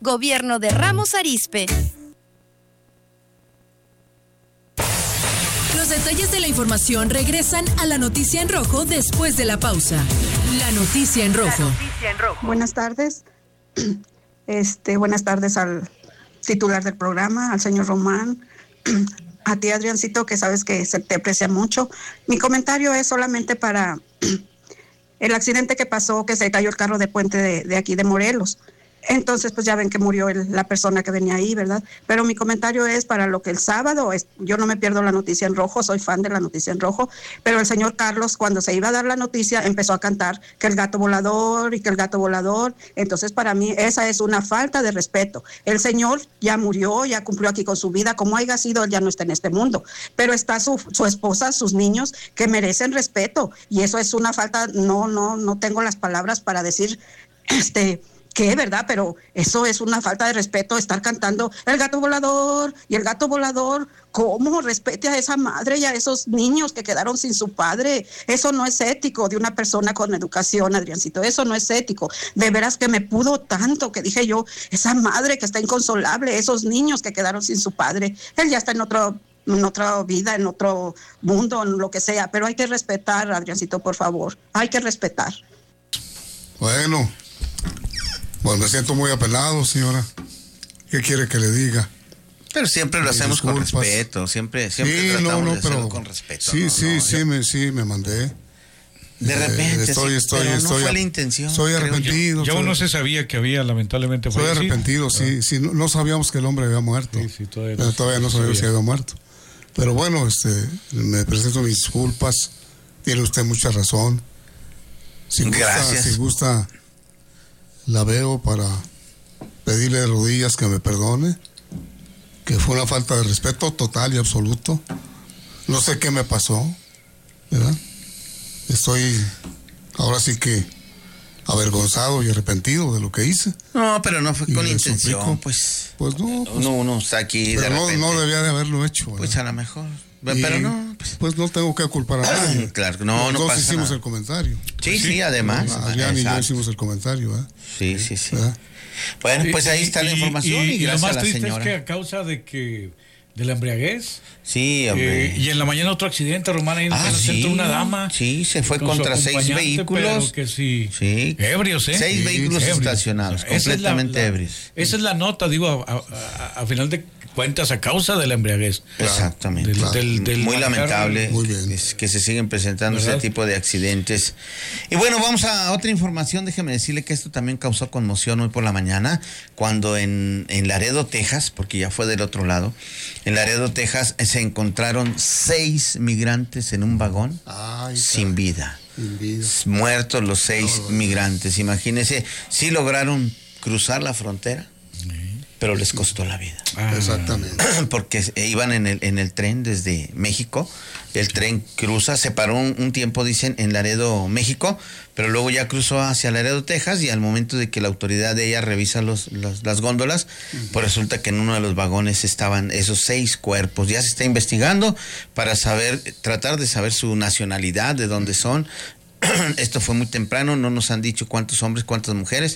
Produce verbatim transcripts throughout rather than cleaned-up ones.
Gobierno de Ramos Arizpe. Los detalles de la información regresan a la noticia en rojo después de la pausa. La noticia en rojo. La noticia en rojo. Buenas tardes. Este, buenas tardes al titular del programa, al señor Román, a ti, Adriancito, que sabes que se te aprecia mucho. Mi comentario es solamente para el accidente que pasó, que se cayó el carro de puente de, de aquí de Morelos. Entonces, pues ya ven que murió el, la persona que venía ahí, ¿verdad? Pero mi comentario es para lo que el sábado, es, yo no me pierdo la noticia en rojo, soy fan de la noticia en rojo, pero el señor Carlos, cuando se iba a dar la noticia, empezó a cantar que el gato volador y que el gato volador. Entonces, para mí, esa es una falta de respeto. El señor ya murió, ya cumplió aquí con su vida, como haya sido, él ya no está en este mundo. Pero está su, su esposa, sus niños, que merecen respeto. Y eso es una falta, no, no, no tengo las palabras para decir, este... ¿Qué, verdad? Pero eso es una falta de respeto, estar cantando el gato volador y el gato volador. ¿Cómo? Respete a esa madre y a esos niños que quedaron sin su padre. Eso no es ético de una persona con educación, Adriancito. Eso no es ético. De veras que me pudo tanto que dije yo, esa madre que está inconsolable, esos niños que quedaron sin su padre. Él ya está en otro... en otra vida, en otro mundo, en lo que sea. Pero hay que respetar, Adriancito, por favor. Hay que respetar. Bueno... Pues me siento muy apelado, señora. ¿Qué quiere que le diga? Pero siempre lo hacemos disculpas. Con respeto, siempre, siempre sí, tratamos no, no, de pero, hacerlo con respeto. Sí, no, sí, no, sí, yo... me, sí, me mandé. De repente, eh, estoy, sí, estoy, pero estoy, no fue la intención. Soy arrepentido. Ya uno se sabía que había lamentablemente fallecido. Soy arrepentido, sí, sí, no, no sabíamos que el hombre había muerto. Sí, sí, todavía no, todavía no sabíamos que había muerto. Pero bueno, este, me presento mis disculpas. Tiene usted mucha razón. Si Gracias. Gusta, si gusta, la veo para pedirle de rodillas que me perdone, que fue una falta de respeto total y absoluto. No sé qué me pasó, ¿verdad? Estoy ahora sí que avergonzado y arrepentido de lo que hice. No, pero no fue y con intención, suplico, pues. Pues no. Pues, uno, uno está aquí pero de no, repente. no debía de haberlo hecho, ¿verdad? Pues a lo mejor. Y, pero no. Pues, pues no tengo que culpar a nadie. Claro, no, Los no dos pasa hicimos nada. el comentario. Sí, sí, además. Adrián y yo hicimos el comentario, ¿verdad? Sí, sí, sí. ¿verdad? Bueno, pues ahí está y, la información y, y, y gracias lo más a la triste señora. es que a causa de que de la embriaguez. Sí, hombre. Eh, y en la mañana otro accidente, Román, ahí en ah, el sí, centro, una dama. Sí, se fue contra seis vehículos. Que sí, sí. Ebrios, ¿eh? Seis sí, vehículos ebrios. estacionados, O sea, completamente esa es la, ebrios. La, esa es la nota, digo, a, a, a, a final de cuentas, a causa de la embriaguez. Exactamente. Del, claro. del, del Muy manejar, lamentable muy bien. Es que se siguen presentando ¿verdad? ese tipo de accidentes. Y bueno, vamos a otra información. Déjeme decirle que esto también causó conmoción hoy por la mañana, cuando en, en Laredo, Texas, porque ya fue del otro lado, en Laredo, Texas, se encontraron seis migrantes en un vagón Ay, sin vida. Sin vida. Muertos los seis no, no, migrantes. Imagínense, sí lograron cruzar la frontera, pero les costó la vida. Ah. Exactamente. Porque iban en el, en el tren desde México, el tren cruza, se paró un, un tiempo, dicen, en Laredo, México, pero luego ya cruzó hacia Laredo, Texas, y al momento de que la autoridad de ella revisa los, los, las góndolas, uh-huh. pues resulta que en uno de los vagones estaban esos seis cuerpos. Ya se está investigando para saber, tratar de saber su nacionalidad, de dónde son. Esto fue muy temprano, no nos han dicho cuántos hombres, cuántas mujeres,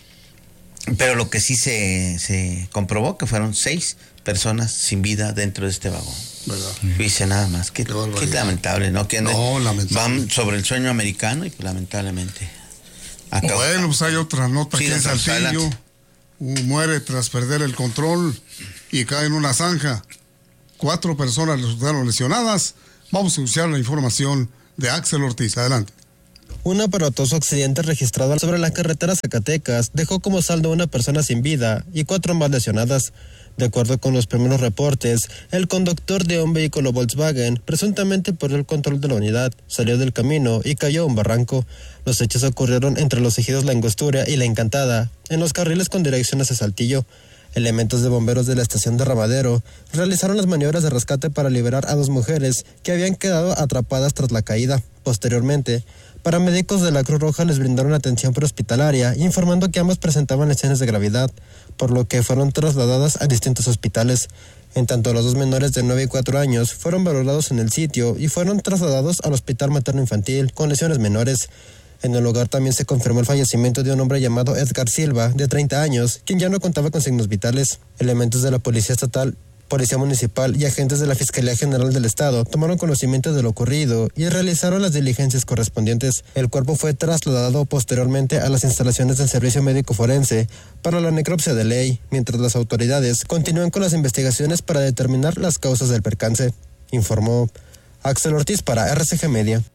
pero lo que sí se, se comprobó que fueron seis personas sin vida dentro de este vagón. ¿Verdad? Dice nada más. Qué, qué, qué lamentable, ¿no? Que no, lamentable. Van sobre el sueño americano y pues, lamentablemente. Acá, bueno, pues hay otra nota sí, aquí en Saltillo. Uh, muere tras perder el control y cae en una zanja. Cuatro personas resultaron lesionadas. Vamos a escuchar la información de Axel Ortiz. Adelante. Un aparatoso accidente registrado sobre la carretera Zacatecas dejó como saldo una persona sin vida y cuatro más lesionadas. De acuerdo con los primeros reportes, el conductor de un vehículo Volkswagen presuntamente perdió el control de la unidad, salió del camino y cayó a un barranco. Los hechos ocurrieron entre los ejidos La Angostura y La Encantada, en los carriles con dirección hacia Saltillo. Elementos de bomberos de la estación de Ramadero realizaron las maniobras de rescate para liberar a dos mujeres que habían quedado atrapadas tras la caída. Posteriormente, paramédicos de la Cruz Roja les brindaron atención prehospitalaria, informando que ambas presentaban lesiones de gravedad, por lo que fueron trasladadas a distintos hospitales. En tanto, los dos menores de nueve y cuatro años fueron valorados en el sitio y fueron trasladados al Hospital Materno Infantil con lesiones menores. En el lugar también se confirmó el fallecimiento de un hombre llamado Edgar Silva, de treinta años, quien ya no contaba con signos vitales. Elementos de la Policía Estatal, Policía Municipal y agentes de la Fiscalía General del Estado tomaron conocimiento de lo ocurrido y realizaron las diligencias correspondientes. El cuerpo fue trasladado posteriormente a las instalaciones del Servicio Médico Forense para la necropsia de ley, mientras las autoridades continúan con las investigaciones para determinar las causas del percance, informó Axel Ortiz para R C G Media.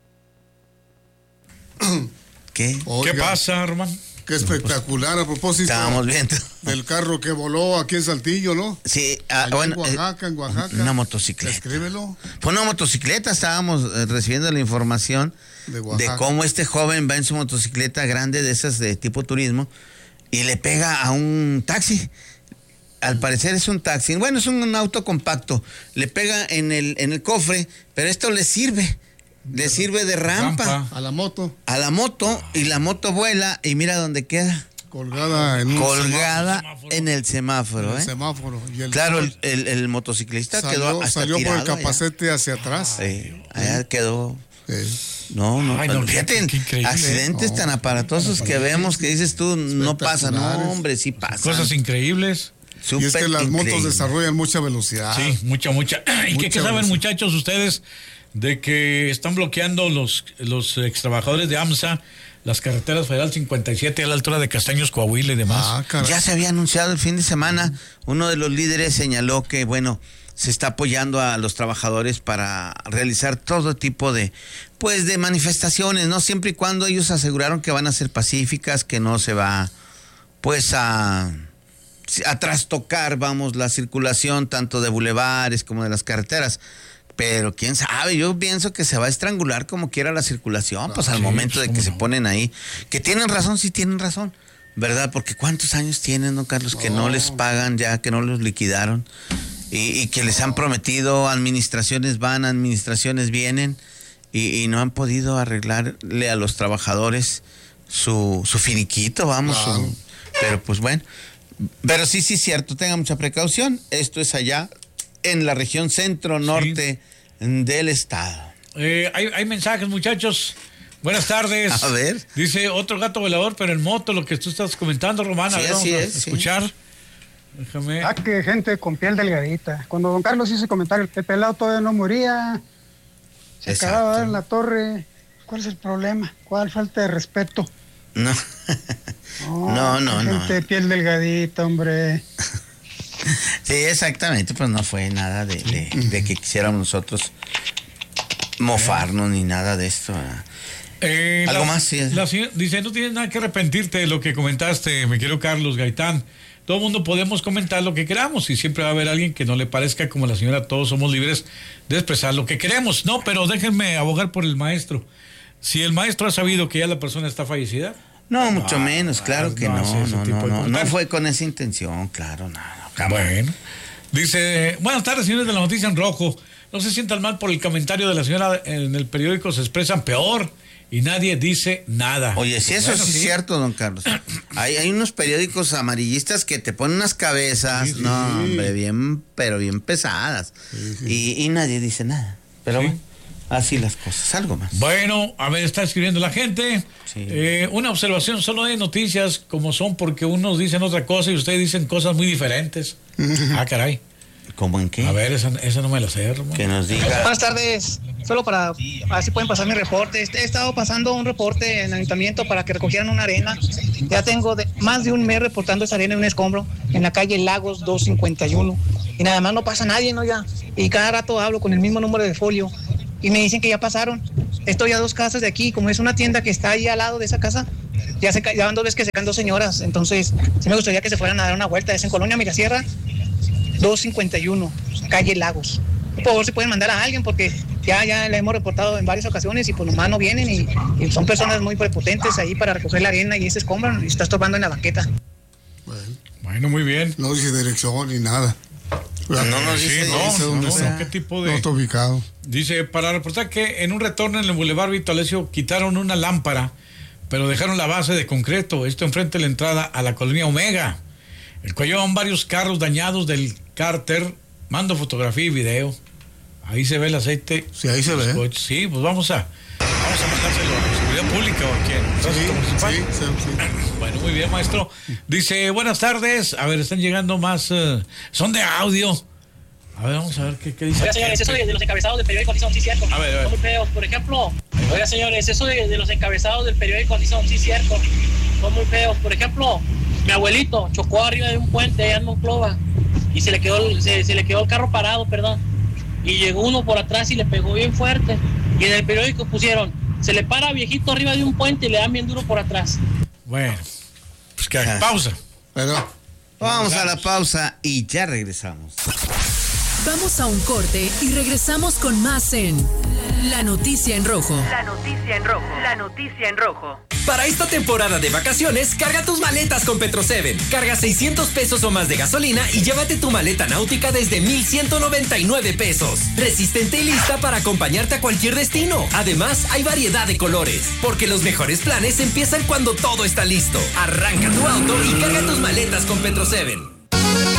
¿Qué? Oiga, ¿Qué pasa, Román? Qué espectacular, a propósito Estábamos viendo del carro que voló aquí en Saltillo, ¿no? Sí, ah, Allá bueno, en Oaxaca, eh, en Oaxaca. una motocicleta. Escríbelo. Fue una motocicleta, estábamos eh, recibiendo la información De de, Oaxaca. cómo este joven va en su motocicleta grande de esas de tipo turismo y le pega a un taxi. Al parecer es un taxi, bueno, es un, un auto compacto. Le pega en el, en el cofre, pero esto le sirve. Le sirve de rampa, Rampa. A la moto, a la moto y la moto vuela y mira dónde queda. colgada en un Colgada semáforo. en el semáforo, semáforo, ¿eh? el semáforo. Y el Claro, el, el, el motociclista salió, quedó hasta salió por el tirado allá. capacete hacia atrás. Sí, allá quedó. Sí. No, no, Ay, no, fíjate, qué- qué increíble. accidentes No. tan aparatosos que vemos que dices tú, no pasa, no, Espectaculares. hombre, sí pasa. Cosas increíbles. Y es que las motos desarrollan mucha velocidad. Sí, mucha, mucha. ¿Y qué, Mucha qué saben, velocidad. muchachos, ustedes de que están bloqueando los, los extrabajadores de AMSA las carreteras Federal cincuenta y siete a la altura de Castaños, Coahuila y demás? Ah, caray. Ya se había anunciado el fin de semana, uno de los líderes señaló que, bueno, se está apoyando a los trabajadores para realizar todo tipo de, pues, de manifestaciones, ¿no? Siempre y cuando ellos aseguraron que van a ser pacíficas, que no se va, pues, a, a trastocar, vamos, la circulación tanto de bulevares como de las carreteras. Pero quién sabe, yo pienso que se va a estrangular como quiera la circulación, pues al sí, momento pues, de que cómo se no. ponen ahí. Que tienen razón, sí tienen razón, ¿verdad? Porque ¿cuántos años tienen, don Carlos, que no les pagan ya, que no los liquidaron? Y, y que les han prometido, administraciones van, administraciones vienen, y, y no han podido arreglarle a los trabajadores su, su finiquito, vamos. Claro. su- pero pues bueno, pero sí, sí, cierto, tenga mucha precaución. Esto es allá en la región centro-norte del estado. Eh, hay, hay mensajes, muchachos. Buenas tardes. A ver. Dice otro gato volador, pero en moto, lo que tú estás comentando, Román. A Sí, ver, así vamos a es, sí. escuchar. Déjame. Ah, que gente con piel delgadita. Cuando don Carlos hizo el comentario, el pelado todavía no moría. Se Exacto. acababa de dar en la torre. ¿Cuál es el problema? ¿Cuál falta de respeto? No, no, no, que no. Gente de piel delgadita, hombre. Sí, exactamente, pues no fue nada de, de, de que quisiéramos nosotros mofarnos ni nada de esto, ¿verdad? Eh, ¿Algo la- más? Sí. la señora- dice, no tienes nada que arrepentirte de lo que comentaste, mi querido Carlos Gaitán. Todo el mundo podemos comentar lo que queramos y siempre va a haber alguien que no le parezca como la señora. Todos somos libres de expresar lo que queremos. No, pero déjenme abogar por el maestro. Si el maestro ha sabido que ya la persona está fallecida, No, mucho menos, claro que no no, hace no, ese no, tipo no, de no, comentarios. fue con esa intención, claro, no, no, jamás. bueno. Dice, buenas tardes, señores de la noticia en rojo. No se sientan mal por el comentario de la señora en el periódico, se expresan peor y nadie dice nada. Oye, si eso Bueno, sí es sí. cierto, don Carlos. Hay, hay unos periódicos amarillistas que te ponen unas cabezas, Sí, sí, no, sí. hombre, bien, pero bien pesadas. Y, y nadie dice nada. Pero Sí. bueno, así las cosas, algo más. Bueno, a ver, está escribiendo la gente. Sí. Eh, una observación, solo hay noticias como son porque unos dicen otra cosa y ustedes dicen cosas muy diferentes. Ah, caray. ¿Cómo en qué? A ver, esa, esa no me la sé, Román. Que nos diga. Buenas tardes, solo para a ver si pueden pasar mi reporte. He estado pasando un reporte en el ayuntamiento para que recogieran una arena. Ya tengo de- más de un mes reportando esa arena en un escombro en la calle Lagos doscientos cincuenta y uno. Y nada más no pasa nadie, ¿no? Ya. Y cada rato hablo con el mismo número de folio y me dicen que ya pasaron. Estoy a dos casas de aquí, como es una tienda que está ahí al lado de esa casa. Ya, se, ca- ya van dos veces que se caen dos señoras, entonces sí me gustaría que se fueran a dar una vuelta. Es en Colonia Mirasierra, doscientos cincuenta y uno, calle Lagos. Por favor, si pueden mandar a alguien porque ya, ya le hemos reportado en varias ocasiones y pues nomás no vienen y, y son personas muy prepotentes ahí para recoger la arena y ese escombro y está estorbando en la banqueta. Bueno, Bueno, muy bien. no dice dirección ni nada. No nos Sí, dice, no, dice no, dónde no, está. ¿qué tipo No de...? está ubicado. Dice, para reportar que en un retorno en el Boulevard Vito Alessio quitaron una lámpara, pero dejaron la base de concreto. Esto enfrente de la entrada a la colonia Omega. El cual llevan varios carros dañados del cárter. Mando fotografía y video. Ahí se ve el aceite. Sí, ahí se de los ve. coches. Sí, pues vamos a, vamos a mandárselo a la seguridad pública o a quién? Sí, sí, sí, sí. Bueno, muy bien, maestro. Dice, buenas tardes. A ver, están llegando más... Uh, son de audio. A ver, vamos a ver qué, qué dice. Oiga, señores, eso de, de los encabezados del periódico sí son sí cierto. A ver, a ver. Son muy feos. Por ejemplo, oiga, señores, eso de, de los encabezados del periódico sí son sí cierto. Son muy feos. Por ejemplo, mi abuelito chocó arriba de un puente allá en Monclova y se le quedó el, se, se le quedó el carro parado, perdón. Y llegó uno por atrás y le pegó bien fuerte. Y en el periódico pusieron, se le para viejito arriba de un puente y le dan bien duro por atrás. Bueno, pues que haga pausa. Pero vamos a la pausa y ya regresamos. Vamos a un corte y regresamos con más en La Noticia en Rojo. La noticia en rojo. La noticia en rojo. Para esta temporada de vacaciones, carga tus maletas con Petro siete. Carga seiscientos pesos o más de gasolina y llévate tu maleta náutica desde mil ciento noventa y nueve pesos. Resistente y lista para acompañarte a cualquier destino. Además, hay variedad de colores, porque los mejores planes empiezan cuando todo está listo. Arranca tu auto y carga tus maletas con Petro siete.